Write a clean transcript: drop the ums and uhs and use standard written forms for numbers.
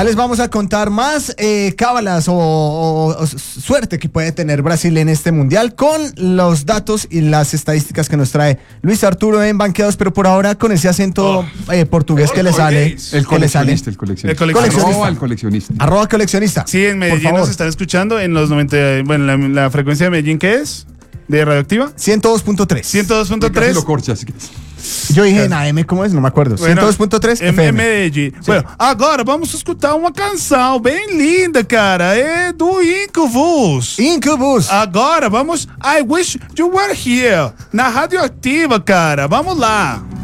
Les vamos a contar más cábalas o suerte que puede tener Brasil en este mundial con los datos y las estadísticas que nos trae Luis Arturo en Banqueados, pero por ahora con ese acento portugués que le sale. El coleccionista. Arroba coleccionista. Sí, en Medellín nos están escuchando en los 90, bueno, la frecuencia de Medellín, ¿qué es? ¿De Radioactiva? 102.3. 102.3. Lo corchas. Yo dije en AM, ¿cómo es? No me acuerdo. Bueno, 102.3 FM. Medellín. Sí. Bueno, agora vamos escutar uma canção bem linda, cara. É do Incubus. Incubus. Agora vamos I Wish You Were Here, na Radioactiva, cara. Vamos lá.